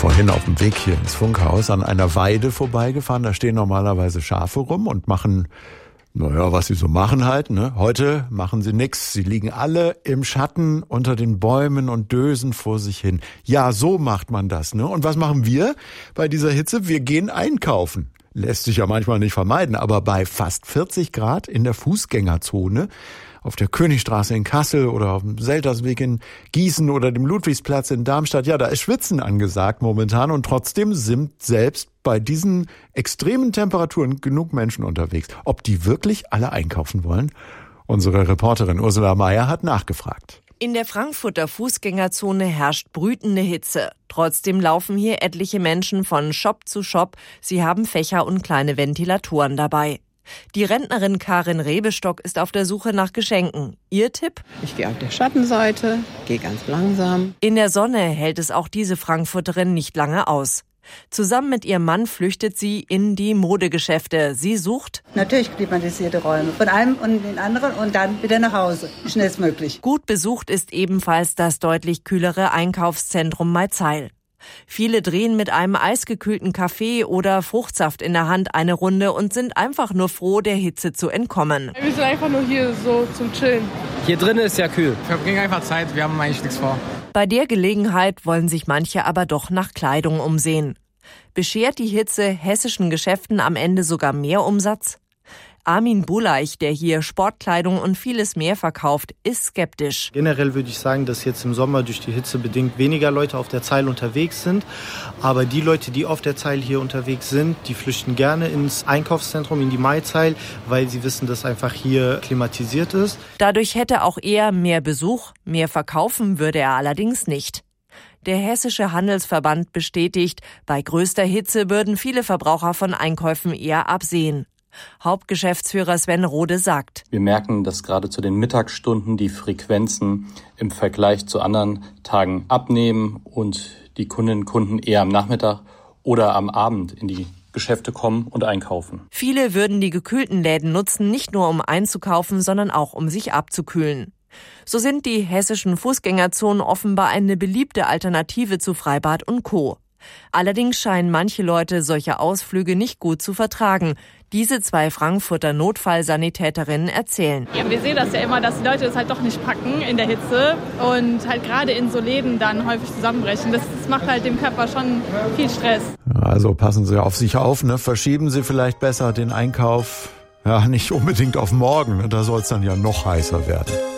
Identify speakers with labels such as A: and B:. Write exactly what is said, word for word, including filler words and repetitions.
A: vorhin auf dem Weg hier ins Funkhaus an einer Weide vorbeigefahren. Da stehen normalerweise Schafe rum und machen, naja, was sie so machen halt, ne? Heute machen sie nix. Sie liegen alle im Schatten unter den Bäumen und dösen vor sich hin. Ja, so macht man das, ne? Und was machen wir bei dieser Hitze? Wir gehen einkaufen. Lässt sich ja manchmal nicht vermeiden, aber bei fast vierzig Grad in der Fußgängerzone auf der Königstraße in Kassel oder auf dem Seltersweg in Gießen oder dem Ludwigsplatz in Darmstadt, ja, da ist Schwitzen angesagt momentan und trotzdem sind selbst bei diesen extremen Temperaturen genug Menschen unterwegs. Ob die wirklich alle einkaufen wollen? Unsere Reporterin Ursula Meier hat nachgefragt.
B: In der Frankfurter Fußgängerzone herrscht brütende Hitze. Trotzdem laufen hier etliche Menschen von Shop zu Shop. Sie haben Fächer und kleine Ventilatoren dabei. Die Rentnerin Karin Rebestock ist auf der Suche nach Geschenken. Ihr Tipp?
C: Ich gehe auf der Schattenseite, gehe ganz langsam.
B: In der Sonne hält es auch diese Frankfurterin nicht lange aus. Zusammen mit ihrem Mann flüchtet sie in die Modegeschäfte. Sie sucht
D: natürlich klimatisierte Räume, von einem und den anderen und dann wieder nach Hause, schnellstmöglich.
B: Gut besucht ist ebenfalls das deutlich kühlere Einkaufszentrum Maizeil. Viele drehen mit einem eisgekühlten Kaffee oder Fruchtsaft in der Hand eine Runde und sind einfach nur froh, der Hitze zu entkommen.
E: Wir sind einfach nur hier so zum Chillen.
F: Hier drinnen ist ja kühl.
G: Wir verbringen einfach Zeit, wir haben eigentlich nichts vor.
B: Bei der Gelegenheit wollen sich manche aber doch nach Kleidung umsehen. Beschert die Hitze hessischen Geschäften am Ende sogar mehr Umsatz? Armin Buleich, der hier Sportkleidung und vieles mehr verkauft, ist skeptisch.
H: Generell würde ich sagen, dass jetzt im Sommer durch die Hitze bedingt weniger Leute auf der Zeil unterwegs sind. Aber die Leute, die auf der Zeil hier unterwegs sind, die flüchten gerne ins Einkaufszentrum, in die Maizeil, weil sie wissen, dass einfach hier klimatisiert ist.
B: Dadurch hätte auch er mehr Besuch, mehr verkaufen würde er allerdings nicht. Der Hessische Handelsverband bestätigt, bei größter Hitze würden viele Verbraucher von Einkäufen eher absehen. Hauptgeschäftsführer Sven Rode sagt:
I: Wir merken, dass gerade zu den Mittagsstunden die Frequenzen im Vergleich zu anderen Tagen abnehmen und die Kundinnen und Kunden eher am Nachmittag oder am Abend in die Geschäfte kommen und einkaufen.
B: Viele würden die gekühlten Läden nutzen, nicht nur um einzukaufen, sondern auch um sich abzukühlen. So sind die hessischen Fußgängerzonen offenbar eine beliebte Alternative zu Freibad und Co. Allerdings scheinen manche Leute solche Ausflüge nicht gut zu vertragen. Diese zwei Frankfurter Notfallsanitäterinnen erzählen.
E: Ja, wir sehen das ja immer, dass die Leute das halt doch nicht packen in der Hitze und halt gerade in so Läden dann häufig zusammenbrechen. Das, das macht halt dem Körper schon viel Stress.
A: Also passen Sie auf sich auf, ne? Verschieben Sie vielleicht besser den Einkauf, ja, nicht unbedingt auf morgen, da soll es dann ja noch heißer werden.